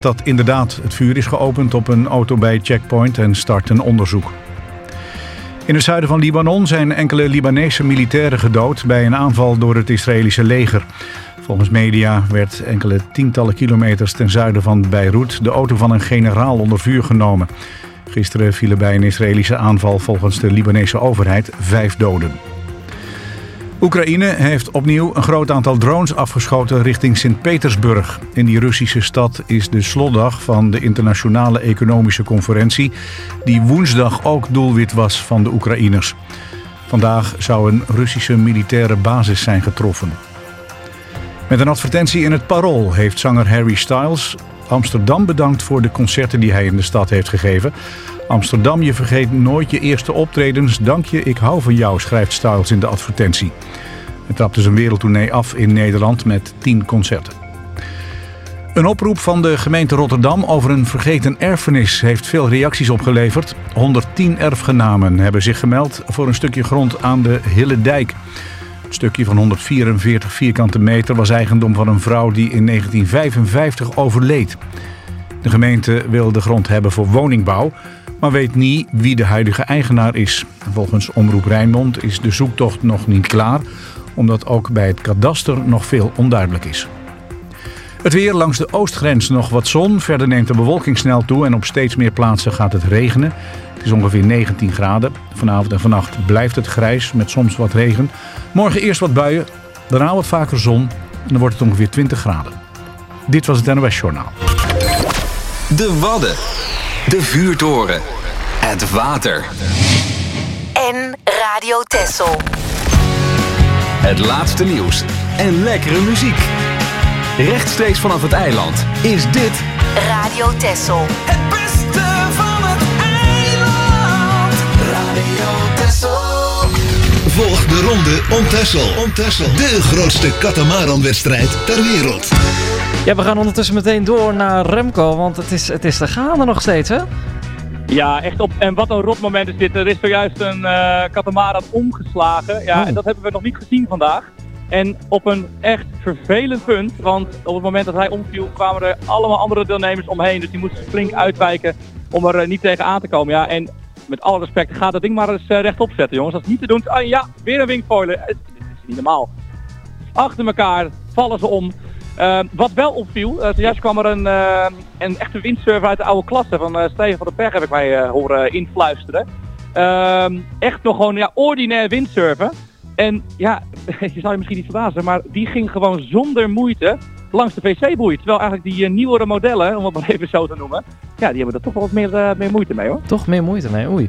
dat inderdaad het vuur is geopend op een auto bij Checkpoint en start een onderzoek. In het zuiden van Libanon zijn enkele Libanese militairen gedood bij een aanval door het Israëlische leger. Volgens media werd enkele tientallen kilometers ten zuiden van Beirut de auto van een generaal onder vuur genomen. Gisteren vielen bij een Israëlische aanval volgens de Libanese overheid 5 doden. Oekraïne heeft opnieuw een groot aantal drones afgeschoten richting Sint-Petersburg. In die Russische stad is de slotdag van de internationale economische conferentie, die woensdag ook doelwit was van de Oekraïners. Vandaag zou een Russische militaire basis zijn getroffen. Met een advertentie in het Parool heeft zanger Harry Styles Amsterdam bedankt voor de concerten die hij in de stad heeft gegeven. Amsterdam, je vergeet nooit je eerste optredens. Dank je, ik hou van jou, schrijft Styles in de advertentie. Hij trapte zijn wereldtournee af in Nederland met 10 concerten. Een oproep van de gemeente Rotterdam over een vergeten erfenis heeft veel reacties opgeleverd. 110 erfgenamen hebben zich gemeld voor een stukje grond aan de Hillendijk. Het stukje van 144 vierkante meter was eigendom van een vrouw die in 1955 overleed. De gemeente wil de grond hebben voor woningbouw, maar weet niet wie de huidige eigenaar is. Volgens Omroep Rijnmond is de zoektocht nog niet klaar, omdat ook bij het kadaster nog veel onduidelijk is. Het weer, langs de oostgrens nog wat zon. Verder neemt de bewolking snel toe en op steeds meer plaatsen gaat het regenen. Het is ongeveer 19 graden. Vanavond en vannacht blijft het grijs met soms wat regen. Morgen eerst wat buien, daarna wat vaker zon en dan wordt het ongeveer 20 graden. Dit was het NOS Journaal. De Wadden, de vuurtoren, het water en Radio Texel. Het laatste nieuws en lekkere muziek. Rechtstreeks vanaf het eiland is dit Radio Texel. Het beste van het eiland. Radio Texel. Volg de ronde om Texel. De grootste katamaranwedstrijd ter wereld. Ja, we gaan ondertussen meteen door naar Remco, want het is te gaande nog steeds, hè? Ja, echt op. En wat een rot moment is dit. Er is zojuist een katamaran omgeslagen. Ja, En dat hebben we nog niet gezien vandaag. En op een echt vervelend punt, want op het moment dat hij omviel kwamen er allemaal andere deelnemers omheen. Dus die moesten flink uitwijken om er niet tegen aan te komen. Ja, en met alle respect, ga dat ding maar eens rechtop zetten, jongens. Dat is niet te doen. Ah, ja, weer een wingfoiler. Het is niet normaal. Achter elkaar vallen ze om. Wat wel opviel, zojuist kwam er een echte windsurfer uit de oude klasse van Steven van den Berg, heb ik mij horen influisteren. Echt nog gewoon ordinair windsurfen. En ja, je zou je misschien niet verbazen, maar die ging gewoon zonder moeite langs de wc-boei. Terwijl eigenlijk die nieuwere modellen, om het maar even zo te noemen, ja, die hebben er toch wel wat meer moeite mee, hoor. Toch meer moeite mee, oei.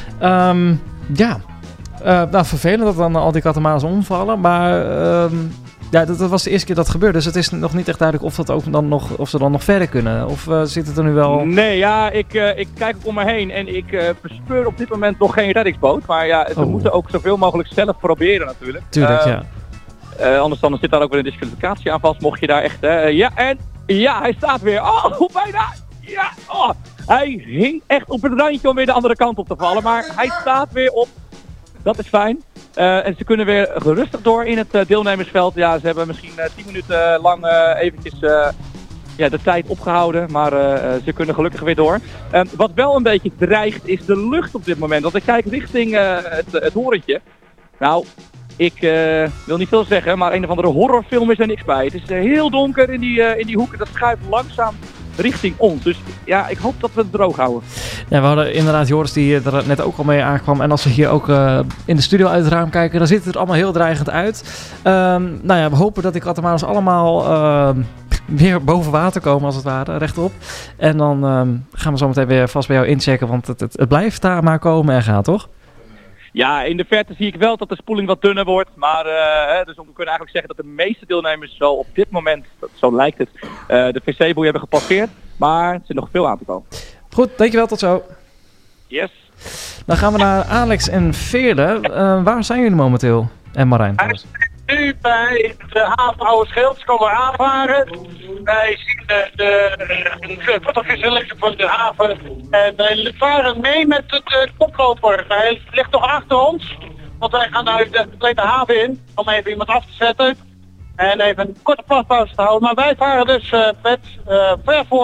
Nou, vervelend dat dan al die katamarans omvallen, maar ja, dat was de eerste keer dat gebeurde. Dus het is nog niet echt duidelijk of ze dan nog verder kunnen. Of zit het er nu wel... Nee, ja, ik kijk ook om me heen en ik bespeur op dit moment nog geen reddingsboot. Maar ja, ze moeten ook zoveel mogelijk zelf proberen natuurlijk. Tuurlijk, ja. Anders dan zit daar ook weer een disqualificatie aan vast, mocht je daar echt... hij staat weer. Oh, bijna! Ja, hij hing echt op het randje om weer de andere kant op te vallen. Maar hij staat weer op. Dat is fijn. En ze kunnen weer gerustig door in het deelnemersveld. Ja, ze hebben misschien 10 minuten lang eventjes de tijd opgehouden. Maar ze kunnen gelukkig weer door. Wat wel een beetje dreigt is de lucht op dit moment. Want ik kijk richting het horentje. Nou, ik wil niet veel zeggen, maar een of andere horrorfilm is er niks bij. Het is heel donker in die hoeken. Dat schuift langzaam richting ons. Dus ja, ik hoop dat we het droog houden. Ja, we hadden inderdaad Joris die er net ook al mee aankwam. En als we hier ook in de studio uit het raam kijken, dan ziet het er allemaal heel dreigend uit. Nou ja, we hopen dat die katamarans allemaal weer boven water komen als het ware, rechtop. En dan gaan we zo meteen weer vast bij jou inchecken, want het blijft daar maar komen en gaan, toch? Ja, in de verte zie ik wel dat de spoeling wat dunner wordt. Maar dus we kunnen eigenlijk zeggen dat de meeste deelnemers zo op dit moment, zo lijkt het, de wc-boei hebben gepasseerd. Maar er zit nog veel aan te komen. Goed, dankjewel, tot zo. Yes. Dan gaan we naar Alex en Veerle. Waar zijn jullie momenteel? En Marijn. Wij zijn nu bij de haven Oude Schild. Ze komen aanvaren. Wij zien de fotovisseling van de haven. En wij varen mee met het koploper. Hij ligt nog achter ons. Want wij gaan nu de haven in. Om even iemand af te zetten. En even een korte platpauze te houden. Maar wij varen dus ver voor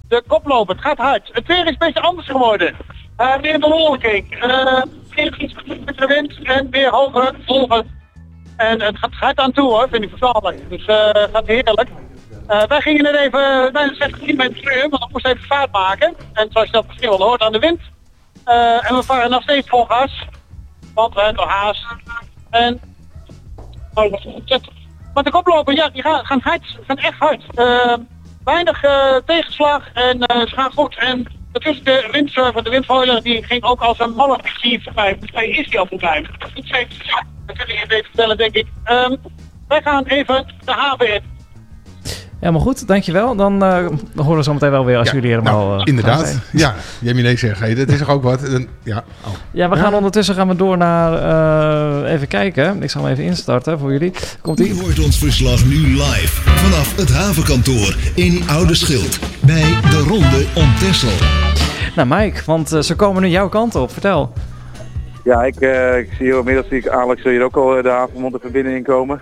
de koploper. Het gaat hard. Het weer is een beetje anders geworden. Weer een bewolking. Weer iets met de wind en weer hoger golven. En het gaat aan toe hoor, vind ik verstandig. Dus het gaat heerlijk. Wij gingen er even bijna 60 km per uur, want we moesten even vaart maken. En zoals je dat misschien wel hoort aan de wind. En we varen nog steeds vol gas. Want we hebben nog haast. En... maar de koploper, ja, die gaan hard. Gaan echt hard. Weinig tegenslag en ze gaan goed. En natuurlijk de windsurfer, de windfoiler, die ging ook als een malle voorbij. Misschien is die al voorbij. Dat is niet zeker. Dat kun je even vertellen, denk ik. Wij gaan even de haven in. Helemaal goed, dankjewel. Dan horen we zo meteen wel weer als jullie helemaal... inderdaad. Ja, Jemine zegt, hey, dat is toch ook wat? Ja, we gaan ondertussen door naar... even kijken. Ik zal hem even instarten voor jullie. Komt-ie. U hoort ons verslag nu live vanaf het havenkantoor in Oude Schild bij de Ronde om Texel. Nou Mike, want ze komen nu jouw kant op. Vertel. Ja, ik zie inmiddels Alex hier ook al de havenmond er binnen inkomen.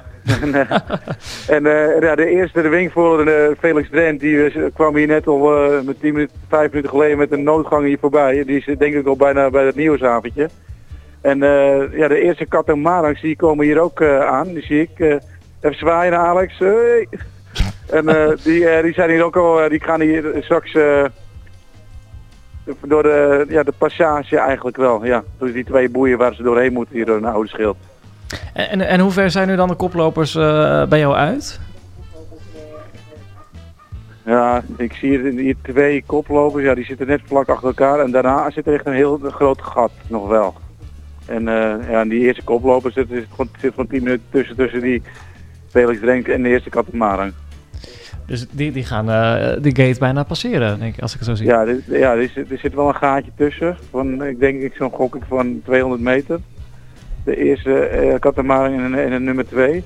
De eerste, de wingvoerder, Felix Drent, die kwam hier net al met 5 minuten geleden met een noodgang hier voorbij. Die is denk ik al bijna bij het nieuwsavondje. En de eerste katamarangs die komen hier ook aan, die zie ik. Even zwaaien naar Alex. Hey. En die zijn hier ook al, die gaan hier straks door de passage eigenlijk wel. Ja, dus die 2 boeien waar ze doorheen moeten hier door een Oude Schild. En hoe ver zijn nu dan de koplopers bij jou uit? Ja, ik zie hier 2 koplopers, ja, die zitten net vlak achter elkaar en daarna zit er echt een heel groot gat nog wel. En die eerste koplopers zit gewoon 10 minuten tussen die Felix Drent en de eerste katamarang. Dus die gaan de gate bijna passeren, denk ik, als ik het zo zie. Ja, er zit wel een gaatje tussen, ik denk zo'n gok van 200 meter. De eerste katamaran en de nummer 2.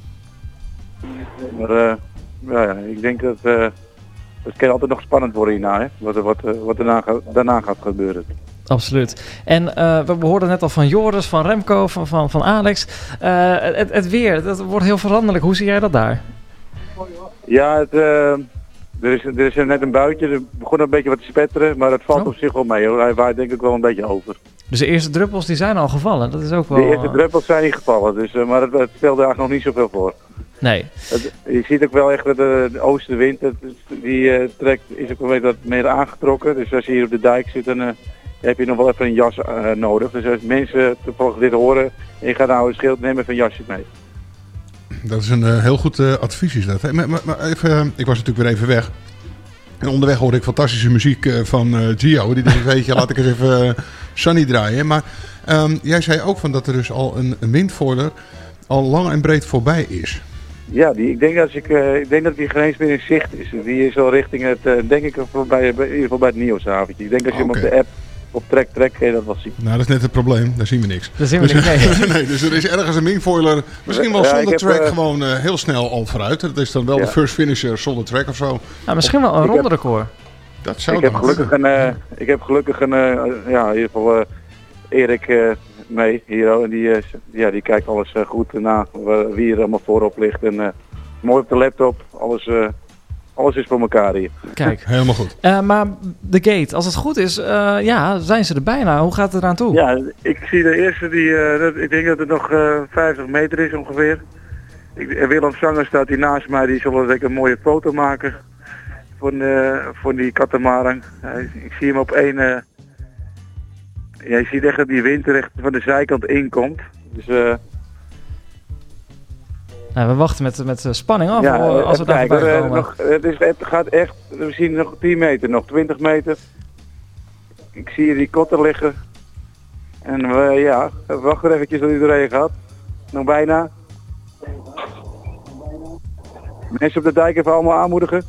Maar ik denk dat het kan altijd nog spannend worden hierna, hè? Wat daarna gaat gebeuren. Absoluut. En we hoorden net al van Joris, van Remco, van Alex. Het weer, dat wordt heel veranderlijk. Hoe zie jij dat daar? Ja, er is net een buitje. Er begon een beetje wat te spetteren, maar het valt op zich wel mee. Hoor. Hij waait denk ik wel een beetje over. Dus de eerste druppels die zijn al gevallen, dat is ook wel... De eerste druppels zijn niet gevallen, dus, maar het stelde eigenlijk nog niet zoveel voor. Nee. Je ziet ook wel echt dat de oostenwind, die is ook wel wat meer aangetrokken. Dus als je hier op de dijk zit, dan heb je nog wel even een jas nodig. Dus als mensen toevallig dit horen en je gaat naar Oude Schild, neem even een jasje mee. Dat is een heel goed advies is dat. Maar even, ik was natuurlijk weer even weg. En onderweg hoorde ik fantastische muziek van Gio. Die dacht, weet je, laat ik eens even Sunny draaien. Maar jij zei ook van dat er dus al een windvoerder al lang en breed voorbij is. Ja, ik denk dat die geen eens meer in zicht is. Die is al richting het, denk ik, in ieder geval bij het nieuwsavondje. Ik denk als je hem op de app op trek kun je dat wel zien. Nou, dat is net het probleem. Daar zien we niks. Daar zien we niks, nee. Nee, dus er is ergens een wingfoiler, misschien wel zonder track, gewoon heel snel al vooruit. Dat is dan wel de first finisher zonder track of zo. Nou, misschien wel een ronde record. Dat zou ik heb gelukkig in ieder geval Erik mee, Hero. En die kijkt alles goed na, wie er allemaal voorop ligt. En mooi op de laptop, alles is voor elkaar hier. Kijk. Helemaal goed. Maar de gate, als het goed is, zijn ze er bijna. Hoe gaat het eraan toe? Ja, ik zie de eerste, ik denk dat het nog 50 meter is ongeveer. Willem Zanger staat hier naast mij, die zal zeker een mooie foto maken voor die katamaran. Ik zie hem op één... je ziet echt dat die wind er echt van de zijkant inkomt. Dus... Nou, we wachten met spanning af als we daar voorbij komen. Het gaat echt, we zien nog 10 meter, nog 20 meter. Ik zie hier die kotter liggen. En we wachten eventjes tot hij doorheen gaat. Nog bijna. Mensen op de dijk even allemaal aanmoedigen.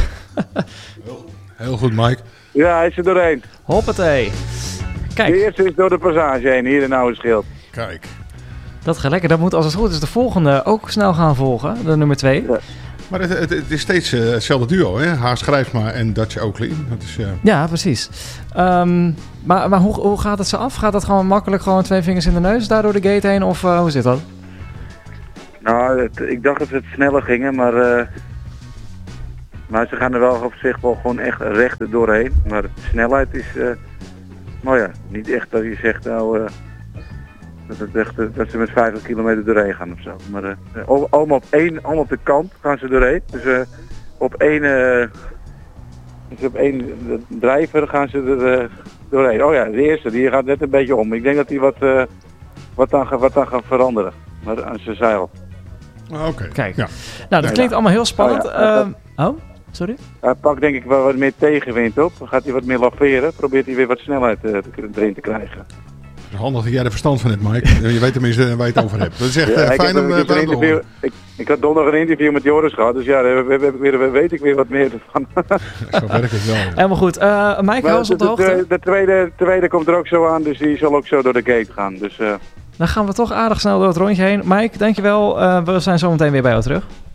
Heel goed, Mike. Ja, hij is er doorheen. Hoppatee. Kijk. De eerste is door de passage heen, hier in Oude Schild. Kijk. Dat gaat lekker. Dat moet als het goed is de volgende ook snel gaan volgen. De nummer 2. Ja. Maar het is steeds hetzelfde duo, hè? Haas Grijpsma en Dutch Oakley. Dat is, Ja, precies. Maar hoe gaat het zo af? Gaat dat gewoon makkelijk, gewoon 2 vingers in de neus daar door de gate heen? Of hoe zit dat? Nou, ik dacht dat het sneller gingen, maar Maar ze gaan er wel op zich wel gewoon echt recht doorheen. Maar de snelheid is, nou ja, niet echt dat je zegt nou, dat ze met 50 kilometer doorheen gaan of zo. Maar allemaal op de kant gaan ze doorheen. Dus op één drijver gaan ze er doorheen. Oh ja, de eerste, die gaat net een beetje om. Ik denk dat hij wat dan gaat veranderen. Maar aan zijn zeil. Oké. Kijk, Ja. nou dat klinkt allemaal heel spannend. Oh, sorry? Hij pakt denk ik wel wat meer tegenwind op. Dan gaat hij wat meer laveren. Probeert hij weer wat snelheid erin te krijgen. Het is handig dat jij er verstand van hebt, Mike. Je weet tenminste waar je het over hebt. Dat is echt fijn om te horen. Ik had donderdag een interview met Joris gehad. Dus ja, daar weet ik weer wat meer van. Zo werkt het wel. Helemaal goed. Mike, hou ons op de hoogte. De tweede komt er ook zo aan. Dus die zal ook zo door de gate gaan. Dus... Dan gaan we toch aardig snel door het rondje heen. Mike, dankjewel. We zijn zo meteen weer bij jou terug.